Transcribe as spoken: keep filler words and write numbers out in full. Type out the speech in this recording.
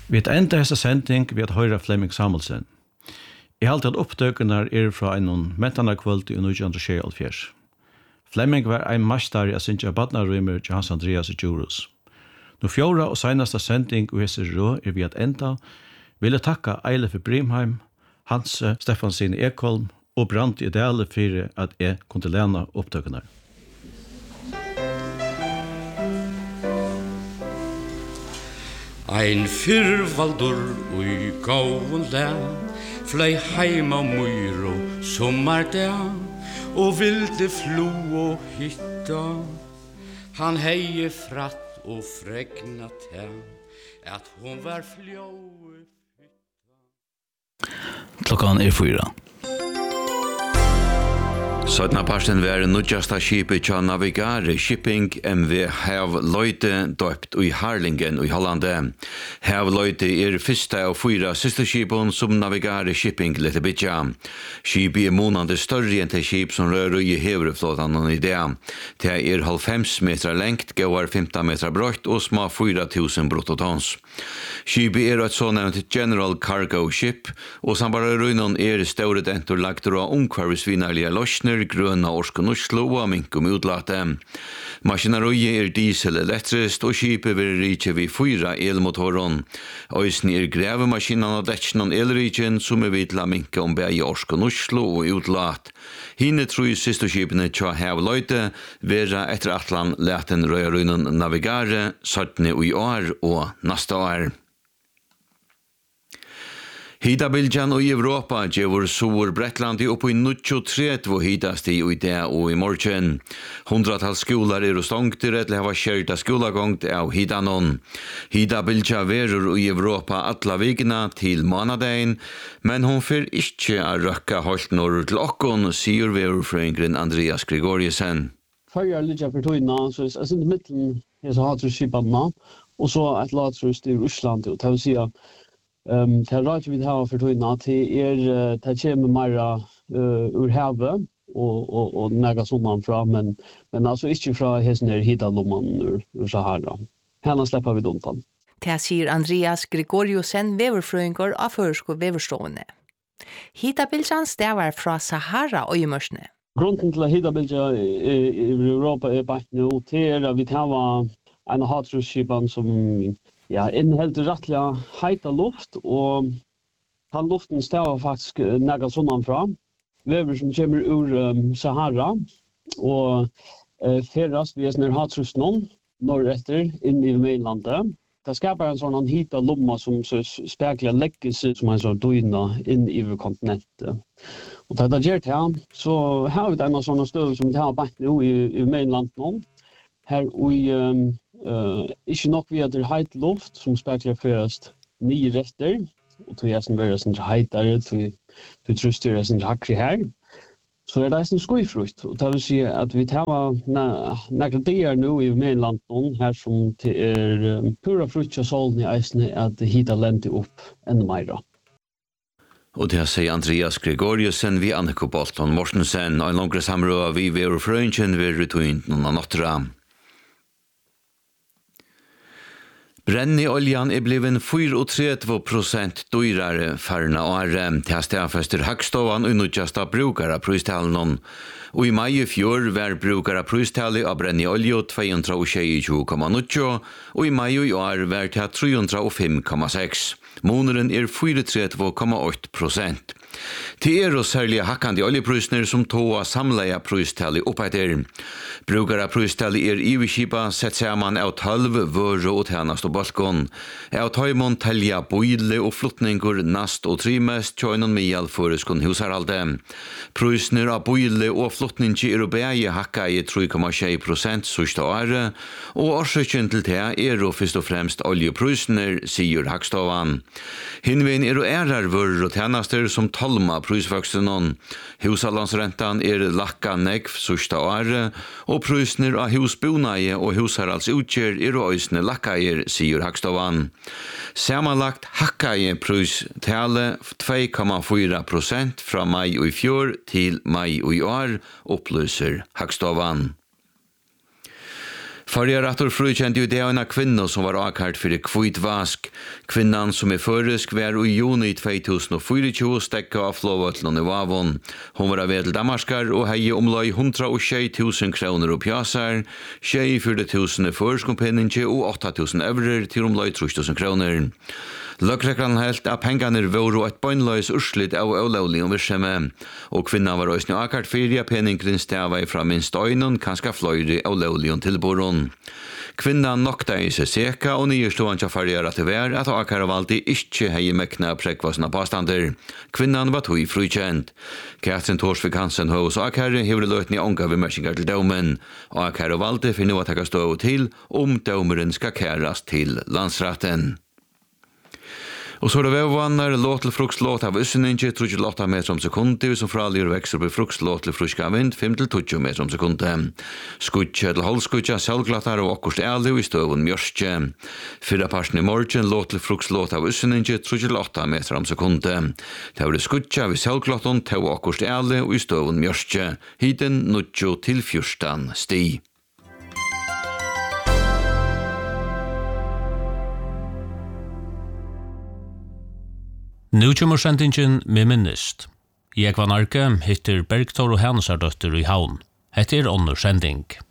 Vi et enda hessa sending vi at høyra Flemming Samuelsen. Jeg halte at oppdøkene er fra en mentanarkvöld i nitjan sjeyoghálvfjerds. Flemming var ein meister i å synge badnarrymer til Hans Andreas og Djurus. Nå fjóra og senasta sending og hese rå er vi at enda ville takka Eilif Brimheim, Hans Stefansin Ekholm og Brand Ideale for at jeg kunne lene oppdøkene. Ein fyrvaldur ui gaun lær, flei heima myro sommardær, og vilde flo og hytta. Han heie fratt og fregnat her, at hon var fljóu hytta. Klokkan er fyra. Sådana parsten var nudjasta skipet tja Navigare Shipping M V Hav Lloyde døpt i Harlingen i Hollande. Hav Lloyde er fyrsta av fyra systerskipon som Navigare Shipping lette bytja. Skipet er månande større enn til skip som rør i hevreflåtan i det. Det er halvfems meter lengt, går femton meter brøtt og små fyra tusen bruttotons. Skipet er et så nevnt General Cargo Ship, og sambara ruinon er større dentor lagt av omkvarvisvinarlige løsner, grøna orskon Oslo og minkum utlate. Maskinarøye er diesel elektrist og skipet vil rike vid fyra elmotoren. Øysen er grevemaskinan og detsjonen elriken som er vidla minka om begge orskon Oslo og utlat. Hine tror systerskipene tja Hav Lloyde vera etter atlan leten røyarunnen Navigare, sattne i år og nasta år. Hidabiljan i Europa gjevur sur Brettlandi upp i nittiotrettio hidasti i det og i morgen. Hundratals skolar er stongter eller hava skjerta skolagångt av hidanon. Hidabilja verur i Europa alla vigna til månadein, men hon fer ikkje a røkka holdt norr til okkon, sier verurfrøyngren Andreas Gregoriusen. Førjar ligger for tøyna, så er det mittlen er så hatrusskipanna, og så et latrust i Russland, og det vil si at Um, det rart vi har for tøyna til er det kommer meira uh, ur havet og, og, og nega sånn fra, men, men altså ikke fra hesen her hidalomman ur, ur Sahara. Henne slipper vi duntan. Det sier Andreas Gregoriusen, veverfrøyngar av føresko veverstående. Hidabiljan stavar fra Sahara og i mørsne. Grunnen til at hidabilja i, i Europa er bare nå til at vi har en hatrusskipan som ja, innehelt rettelig heita luft, og den luften stavar faktisk nega sånn fra. Vever som kommer ur um, Sahara, og uh, ferrast vi er sånn hatrusten norretter inn i mainlandet. Det skapar en sånn hita lomma som spekler legger seg som en sånn dyna inn i kontinentet. Og til det gjør det, så har vi denne sånne støv som vi har bært nå i, i mainlandet. Her i um, Uh, ikke nok vi at det er heit luft som spekler først nye retter, og til jeg som vil være sånn heitere, til du truster jeg sånn hakri her, så er det sånn skuifrukt. Og det vil si at vi tar nekker dier nå i mainlandet her som til er um, pura frukt og solen i eisene at hita lente opp enda meira. Og det sier Andreas Gregoriusen vi Anneko Bolton Mortensen, og en langere samråd vi ved frøynken ved rutuin noen av nattra. Brennioljan er bliven trettio prosent dyrare farna åre til stedfester Hagstovan og nødjasta brukara prøystalen. Og i mai i fjør var brukara prøystali av brennioljo to hundre tjueto komma nio, og i mai i år var til tre hundre fem komma seks. Måneden er trettio komma åtta prosent. Det er og særlig hakkande oljeprøysner som tåa samleia prøystali oppetter. Brukara prøystali er iverskipa sett saman av tolv vøre og tjenast og balkon. Av tøymon telja boile og flotningur nast og trimest tjøynon mial foreskon husaralde. Prøysner av boile og flotningi er og beie hakka i tre komma seks prosent sørste åre, og årsøkjen til det er og først og fremst oljeprøysner, sier Hagstovan. Hinvin er og ærar vøre og tjenaster som talma prøysvøksenon. Husalandsrentan er lakka negv sørste åre, og prøysner av husbonaie og husarals utgjer er og øysne lakkaier, sier Hagstovan. Samanlagt hakkaie prøystale to komma fire prosent fra mai og i fjør til mai og i år, opplyser Hagstovan. Förra rattor frukände ju det en kvinna som var akart för kvitt vask. Kvinnan som är föresk var i juni tjugohundrafyrtio stäcka av flåvötlån i Vavon. Hon var av edel damaskar och hej omlai hundratjugotjej tusen kronor och pjasar, tjugofyra tusen i förskompenninge och åtta tusen eurer till omlai tre tusen kronor. Løgrekran helt at pengarnir voru et bøgnløys urslit av olovlig virksomhet, og kvinnan var også akkurat fyrir peningrin stava fra minst øynun, kanskje fløyri olovlig tilboron. Kvinnan nokta i seg seka, og nyerståan tja farger at det var at akkurat valdi ikkje hei mekna prekvasna påstander. Kvinnan var tog frukjent. Katrin Torsvik Hansen hos akkurat hever løytni onga vimersingar til daumen, og akkurat valdi finne å takka stå til om daumeren skal kærast til landsratten. Og så er det vevvannar, låt til frukslåt av usseninje, trettiåtta meter om sekunder, som fralir vekser på frukslåt til fruska vind, fem til tjugo meter om sekunder. Skutje til holdskutja, selvglattar og akkurst æli i støvun mjørstje. Fyrra parten i morgen, låt til frukslåt av usseninje, trettiåtta meter om sekunder. Det var skutja ved selvglatton, til akkurst æli i støvun mjørstje. Hiden nutjo til fjörstan sti. Nu kommer sendingen med minnest. Jeg var narke, hittir Bergtor og Hansardøtter i Havn. Hette er under sending.